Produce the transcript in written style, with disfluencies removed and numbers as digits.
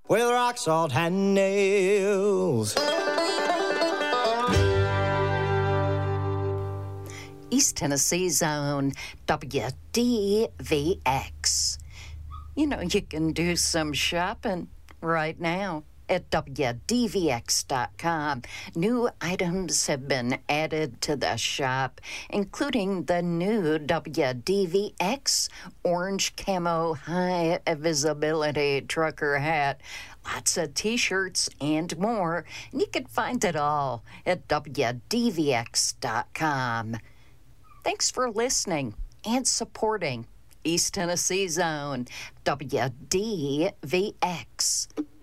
with rock salt and nails. East Tennessee Zone, WDVX. You know, you can do some shopping right now at WDVX.com. New items have been added to the shop, including the new WDVX orange camo high visibility trucker hat, lots of t-shirts and more. And you can find it all at WDVX.com. Thanks for listening and supporting East Tennessee Zone, WDVX.